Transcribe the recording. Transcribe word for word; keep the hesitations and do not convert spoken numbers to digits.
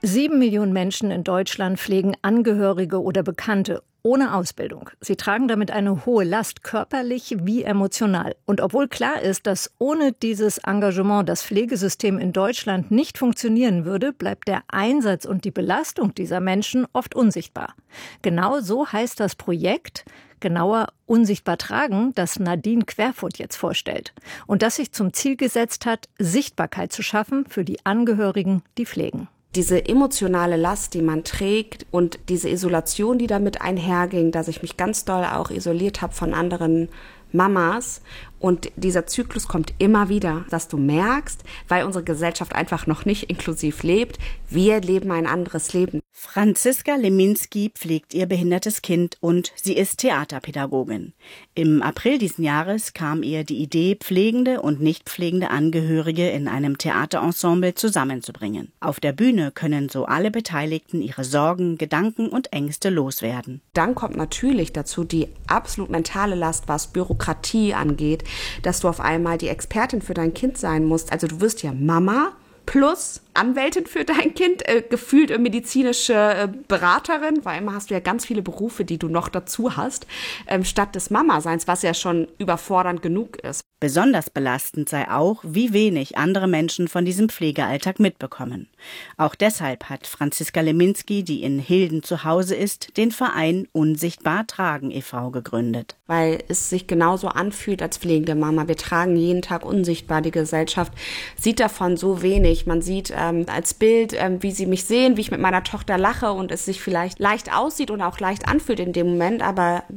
Sieben Millionen Menschen in Deutschland pflegen Angehörige oder Bekannte ohne Ausbildung. Sie tragen damit eine hohe Last, körperlich wie emotional. Und obwohl klar ist, dass ohne dieses Engagement das Pflegesystem in Deutschland nicht funktionieren würde, bleibt der Einsatz und die Belastung dieser Menschen oft unsichtbar. Genau so heißt das Projekt, genauer unsichtbar tragen, das Nadine Querfurt jetzt vorstellt. Und das sich zum Ziel gesetzt hat, Sichtbarkeit zu schaffen für die Angehörigen, die pflegen. Diese emotionale Last, die man trägt und diese Isolation, die damit einherging, dass ich mich ganz doll auch isoliert habe von anderen Mamas. Und dieser Zyklus kommt immer wieder, dass du merkst, weil unsere Gesellschaft einfach noch nicht inklusiv lebt, wir leben ein anderes Leben. Franziska Leminski pflegt ihr behindertes Kind und sie ist Theaterpädagogin. Im April diesen Jahres kam ihr die Idee, pflegende und nicht pflegende Angehörige in einem Theaterensemble zusammenzubringen. Auf der Bühne können so alle Beteiligten ihre Sorgen, Gedanken und Ängste loswerden. Dann kommt natürlich dazu die absolut mentale Last, was Bürokratie angeht, dass du auf einmal die Expertin für dein Kind sein musst. Also du wirst ja Mama plus Anwältin für dein Kind, äh, gefühlt äh, medizinische äh, Beraterin, weil immer hast du ja ganz viele Berufe, die du noch dazu hast, ähm, statt des Mama-Seins, was ja schon überfordernd genug ist. Besonders belastend sei auch, wie wenig andere Menschen von diesem Pflegealltag mitbekommen. Auch deshalb hat Franziska Leminski, die in Hilden zu Hause ist, den Verein Unsichtbar Tragen e V gegründet. Weil es sich genauso anfühlt als pflegende Mama. Wir tragen jeden Tag unsichtbar. Die Gesellschaft sieht davon so wenig. Man sieht ähm, als Bild, ähm, wie sie mich sehen, wie ich mit meiner Tochter lache und es sich vielleicht leicht aussieht und auch leicht anfühlt in dem Moment, aber